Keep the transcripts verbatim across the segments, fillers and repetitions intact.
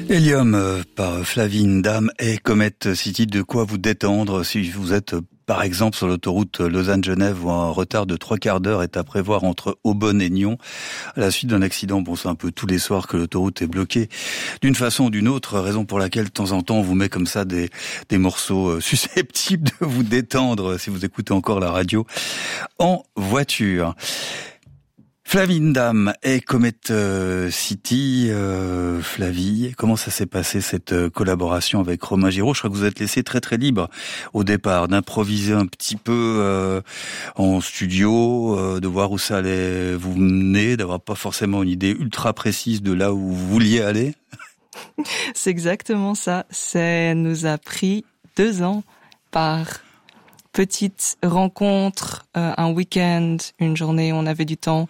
Hélium euh, par Flavie Ndam et Comet City, de quoi vous détendre si vous êtes par exemple sur l'autoroute Lausanne-Genève où un retard de trois quarts d'heure est à prévoir entre Aubonne et Nyon à la suite d'un accident. Bon, c'est un peu tous les soirs que l'autoroute est bloquée d'une façon ou d'une autre, raison pour laquelle de temps en temps on vous met comme ça des, des morceaux susceptibles de vous détendre si vous écoutez encore la radio en voiture. Flavie Ndam et Comet City. Euh, Flavie, comment ça s'est passé cette collaboration avec Romain Giraud? Je crois que vous êtes laissé très très libre au départ d'improviser un petit peu euh, en studio, euh, de voir où ça allait vous mener, d'avoir pas forcément une idée ultra précise de là où vous vouliez aller. C'est exactement ça. Ça nous a pris deux ans par petite rencontre, euh, un week-end, une journée, on avait du temps.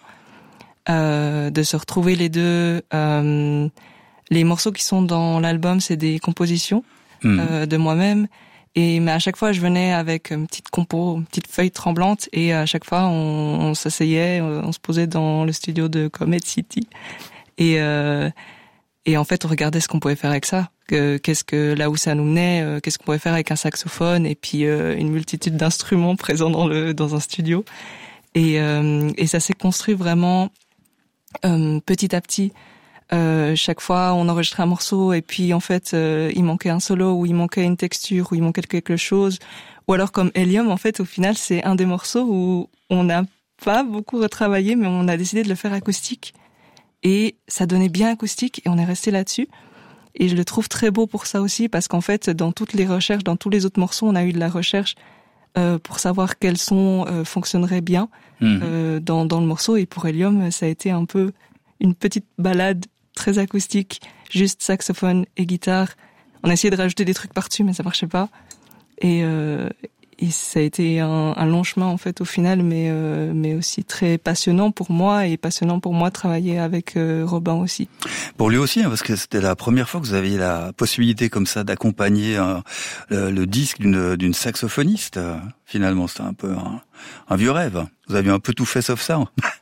Euh, de se retrouver les deux. Euh, les morceaux qui sont dans l'album, c'est des compositions mmh. euh, de moi-même. Et mais à chaque fois, je venais avec une petite compo, une petite feuille tremblante, et à chaque fois, on, on s'asseyait, on, on se posait dans le studio de Comet City, et euh, et en fait, on regardait ce qu'on pouvait faire avec ça. Que, qu'est-ce que là où ça nous menait, euh, qu'est-ce qu'on pouvait faire avec un saxophone, et puis euh, une multitude d'instruments présents dans le dans un studio. Et euh, et ça s'est construit vraiment. Euh, petit à petit, euh, chaque fois on enregistrait un morceau et puis en fait euh, il manquait un solo ou il manquait une texture ou il manquait quelque chose, ou alors comme Hélium, en fait au final c'est un des morceaux où on n'a pas beaucoup retravaillé mais on a décidé de le faire acoustique et ça donnait bien acoustique et on est resté là-dessus. Et je le trouve très beau pour ça aussi, parce qu'en fait dans toutes les recherches, dans tous les autres morceaux, on a eu de la recherche Euh, pour savoir quels sons euh, fonctionneraient bien mmh. euh, dans, dans le morceau. Et pour Hélium, ça a été un peu une petite balade très acoustique, juste saxophone et guitare. On a essayé de rajouter des trucs par-dessus, mais ça marchait pas. Et, euh, et ça a été un, un long chemin en fait au final, mais euh, mais aussi très passionnant pour moi, et passionnant pour moi de travailler avec euh, Robin aussi. Pour lui aussi, hein, parce que c'était la première fois que vous aviez la possibilité comme ça d'accompagner un, le, le disque d'une, d'une saxophoniste. Finalement, c'était un peu un, un vieux rêve. Vous aviez un peu tout fait sauf ça.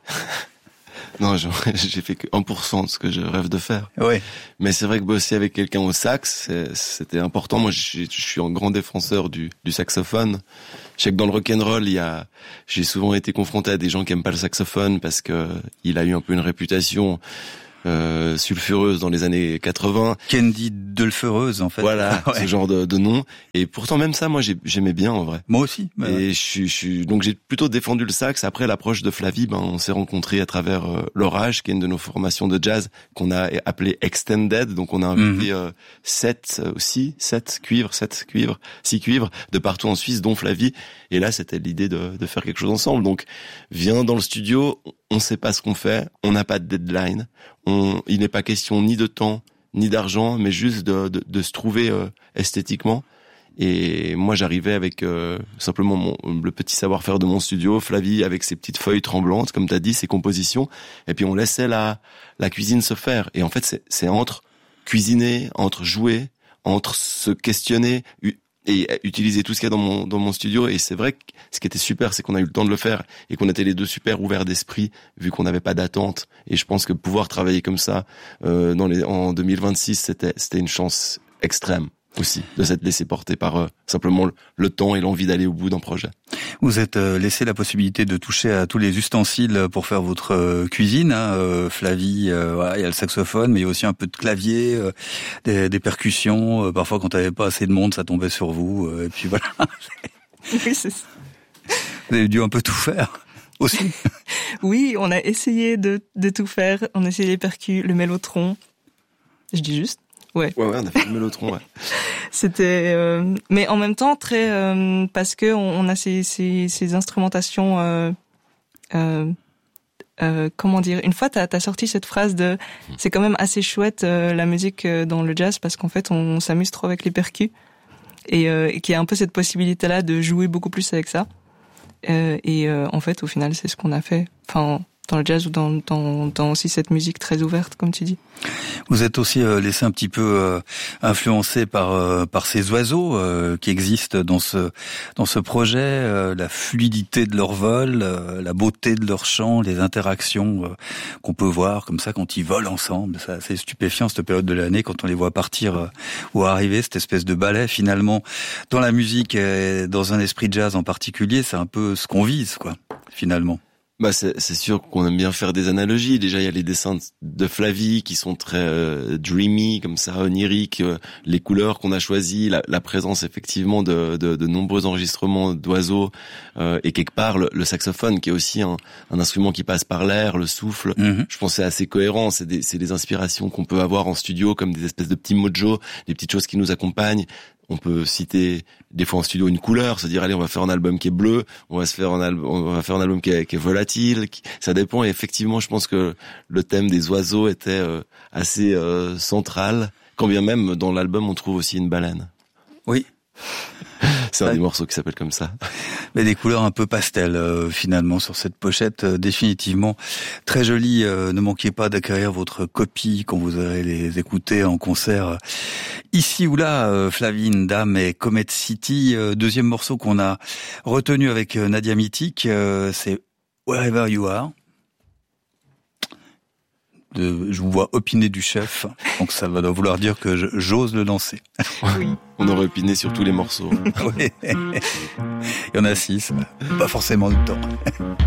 Non, j'ai fait que un pour cent de ce que je rêve de faire. Oui. Mais c'est vrai que bosser avec quelqu'un au sax, c'était important. Moi, je, je suis un grand défenseur du, du saxophone. Je sais que dans le rock'n'roll, il y a, j'ai souvent été confronté à des gens qui aiment pas le saxophone parce que il a eu un peu une réputation euh, sulfureuse dans les années quatre-vingts. Candy Delfeureuse, en fait. Voilà, ouais. Ce genre de, de nom. Et pourtant, même ça, moi, j'ai, j'aimais bien, en vrai. Moi aussi. Bah et ouais. je suis, je suis, donc j'ai plutôt défendu le sax. Après l'approche de Flavie, ben, on s'est rencontrés à travers euh, l'Orage, qui est une de nos formations de jazz, qu'on a appelé Extended. Donc, on a invité mm-hmm. euh, sept aussi, sept cuivres, sept cuivres, six cuivres de partout en Suisse, dont Flavie. Et là, c'était l'idée de, de faire quelque chose ensemble. Donc, viens dans le studio, on sait pas ce qu'on fait, on n'a pas de deadline. On, il n'est pas question ni de temps, ni d'argent, mais juste de, de, de se trouver euh, esthétiquement. Et moi, j'arrivais avec euh, simplement mon, le petit savoir-faire de mon studio, Flavie avec ses petites feuilles tremblantes, comme t'as dit, ses compositions, et puis on laissait la, la cuisine se faire. Et en fait, c'est, c'est entre cuisiner, entre jouer, entre se questionner et utiliser tout ce qu'il y a dans mon, dans mon studio. Et c'est vrai que ce qui était super, c'est qu'on a eu le temps de le faire et qu'on était les deux super ouverts d'esprit, vu qu'on n'avait pas d'attente. Et je pense que pouvoir travailler comme ça euh, dans les, en deux mille vingt-six, c'était, c'était une chance extrême aussi, de s'être laissé porter par euh, simplement le, le temps et l'envie d'aller au bout d'un projet. Vous êtes euh, laissé la possibilité de toucher à tous les ustensiles pour faire votre euh, cuisine. Hein, euh, Flavie, euh, voilà, il y a le saxophone, mais il y a aussi un peu de clavier, euh, des, des percussions. Euh, parfois, quand t'avais pas assez de monde, ça tombait sur vous. Euh, et puis voilà. Oui, c'est ça. Vous avez dû un peu tout faire aussi. Oui, on a essayé de, de tout faire. On a essayé les percus, le mélotron. Je dis juste. Ouais. Ouais, ouais, on a fait le mélotron, ouais. C'était, euh, mais en même temps très, euh, parce que on, on a ces, ces, ces instrumentations, euh, euh, euh, comment dire. Une fois, t'as, t'as sorti cette phrase de, c'est quand même assez chouette euh, la musique euh, dans le jazz parce qu'en fait, on, on s'amuse trop avec les percus et, euh, et qu'il y a un peu cette possibilité-là de jouer beaucoup plus avec ça. Euh, et euh, en fait, au final, c'est ce qu'on a fait. Enfin, dans le jazz ou dans, dans, dans aussi cette musique très ouverte, comme tu dis. Vous êtes aussi euh, laissé un petit peu euh, influencé par euh, par ces oiseaux euh, qui existent dans ce dans ce projet, euh, la fluidité de leur vol, euh, la beauté de leur chant, les interactions euh, qu'on peut voir comme ça quand ils volent ensemble. C'est assez stupéfiant cette période de l'année quand on les voit partir euh, ou arriver, cette espèce de ballet finalement dans la musique et dans un esprit jazz en particulier, c'est un peu ce qu'on vise quoi finalement. Bah c'est, c'est sûr qu'on aime bien faire des analogies. Déjà, il y a les dessins de Flavie qui sont très euh, dreamy, comme ça, oniriques. Euh, les couleurs qu'on a choisies, la, la présence effectivement de, de, de nombreux enregistrements d'oiseaux euh, et quelque part le, le saxophone qui est aussi un, un instrument qui passe par l'air, le souffle. Mm-hmm. Je pense que c'est assez cohérent. C'est des, c'est des inspirations qu'on peut avoir en studio comme des espèces de petits mojos, des petites choses qui nous accompagnent. On peut citer des fois en studio une couleur, se dire allez on va faire un album qui est bleu, on va se faire un album, on va faire un album qui est, qui est volatile. Qui, ça dépend et effectivement je pense que le thème des oiseaux était euh, assez euh, central. Quand bien même dans l'album on trouve aussi une baleine. Oui. C'est un ouais. des morceaux qui s'appelle comme ça. Mais des couleurs un peu pastel euh, finalement sur cette pochette, euh, définitivement très jolie. Euh, ne manquez pas d'acquérir votre copie quand vous aurez les écouter en concert euh, ici ou là. Euh, Flavine Dame et Comet City. Euh, deuxième morceau qu'on a retenu avec euh, Nadia Mythique, euh, c'est Wherever You Are. De, je vous vois opiner du chef, donc ça va vouloir dire que je, j'ose le lancer. Oui. On aurait opiné sur tous les morceaux. Oui. Il y en a six, pas forcément le temps.